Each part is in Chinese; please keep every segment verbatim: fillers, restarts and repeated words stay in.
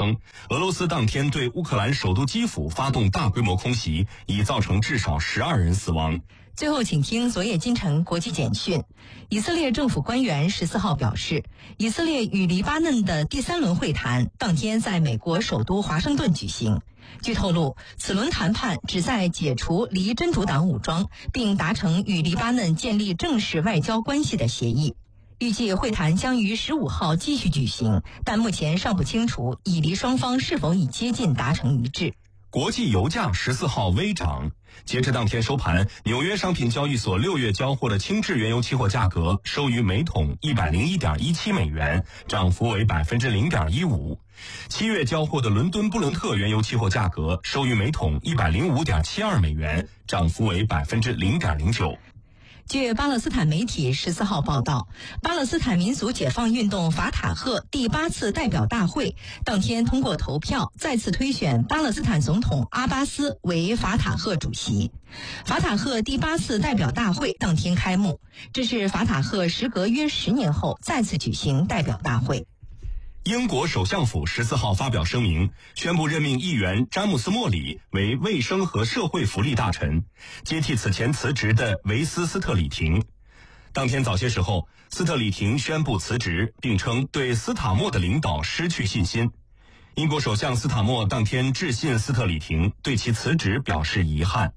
称，俄罗斯当天对乌克兰首都基辅发动大规模空袭，已造成至少十二人死亡。 最后，请听昨夜今晨国际简讯。以色列政府官员十四号表示，以色列与黎巴嫩的第三轮会谈当天在美国首都华盛顿举行。据透露，此轮谈判旨在解除黎真主党武装，并达成与黎巴嫩建立正式外交关系的协议。预计会谈将于十五号继续举行，但目前尚不清楚以黎双方是否已接近达成一致。 国际油价十四号微涨，截至当天收盘，纽约商品交易所六月交货的轻质原油期货价格收于每桶一百零一点一七美元，涨幅为百分之零点一五。七月交货的伦敦布伦特原油期货价格收于每桶一百零五点七二美元，涨幅为百分之零点零九。 据巴勒斯坦媒体十四号报道，巴勒斯坦民族解放运动法塔赫第八次代表大会当天通过投票，再次推选巴勒斯坦总统阿巴斯为法塔赫主席。法塔赫第八次代表大会当天开幕，这是法塔赫时隔约十年后再次举行代表大会。 英国首相府十四号发表声明，宣布任命议员詹姆斯·莫里为卫生和社会福利大臣，接替此前辞职的维斯斯特里廷。当天早些时候，斯特里廷宣布辞职，并称对斯塔默的领导失去信心。英国首相斯塔默当天致信斯特里廷，对其辞职表示遗憾。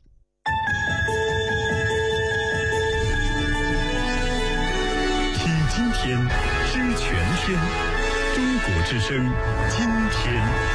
听今天，知全天。中国之声，今天。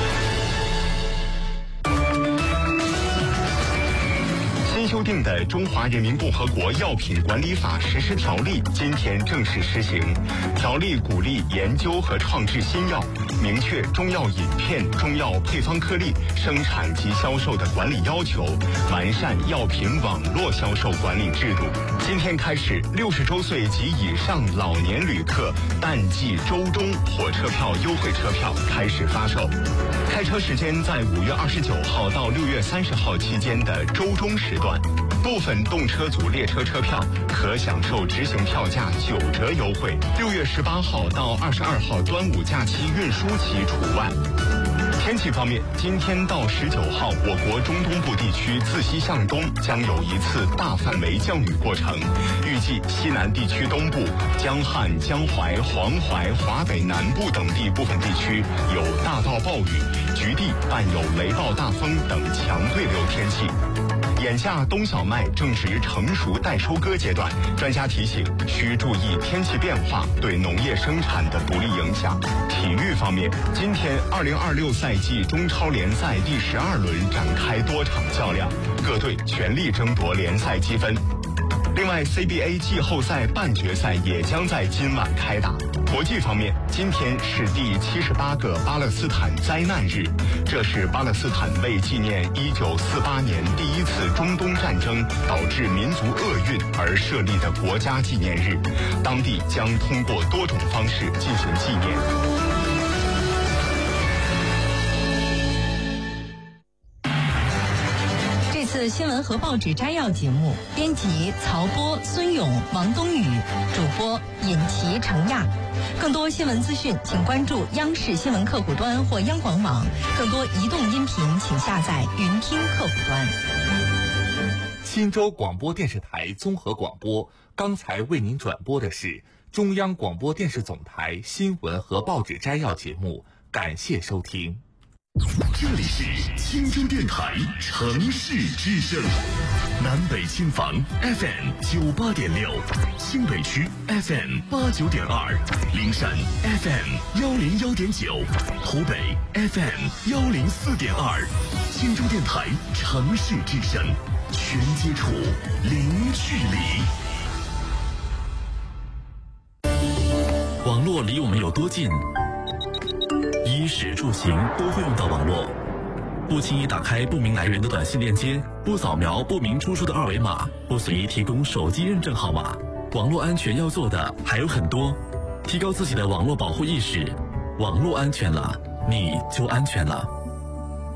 新修订的《中华人民共和国药品管理法》实施条例今天正式施行。条例鼓励研究和创制新药，明确中药饮片、中药配方颗粒生产及销售的管理要求，完善药品网络销售管理制度。今天开始，六十周岁及以上老年旅客淡季周中火车票优惠车票开始发售。开车时间在五月二十九号到六月三十号期间的周中时段，部分动车组列车车票可享受执行票价九折优惠。六月十八号到二十二号端午假期运输期除外。天气方面，今天到十九号，我国中东部地区自西向东将有一次大范围降雨过程，预计西南地区东部、江汉、江淮、黄淮、华北南部等地部分地区有大到暴雨，局地伴有雷暴大风等强对流天气。眼下冬小麦正值成熟待收割阶段，专家提醒需注意天气变化对农业生产的不利影响。体育方面，今天二零二六赛季中超联赛第十二轮展开多场较量，各队全力争夺联赛积分。另外 C B A 季后赛半决赛也将在今晚开打。国际方面，今天是第七十八个巴勒斯坦灾难日，这是巴勒斯坦为纪念一九四八年第一次中东战争导致民族厄运而设立的国家纪念日，当地将通过多种方式进行纪念。 这次新闻和报纸摘要节目，编辑曹波、孙勇、王冬雨，主播尹琪、程亚。更多新闻资讯，请关注央视新闻客户端或央广网。更多移动音频，请下载云听客户端。 新州广播电视台综合广播，刚才为您转播的是中央广播电视总台新闻和报纸摘要节目，感谢收听。 这里是青州电台城市之声，南北轻房 F M 九八点六，新北区 F M 八九点二，灵山 F M 幺零幺点九，湖北 F M 幺零四点二，青州电台城市之声，全接触，零距离。 网络离我们有多近？衣食住行都会用到网络，不轻易打开不明来源的短信链接，不扫描不明出处的二维码，不随意提供手机认证号码。网络安全要做的还有很多，提高自己的网络保护意识，网络安全了，你就安全了。